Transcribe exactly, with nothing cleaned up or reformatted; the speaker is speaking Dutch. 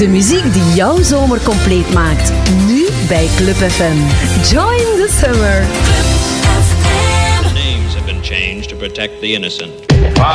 De muziek die jouw zomer compleet maakt. Nu bij Club F M. Join the summer. Names have been changed to protect the innocent.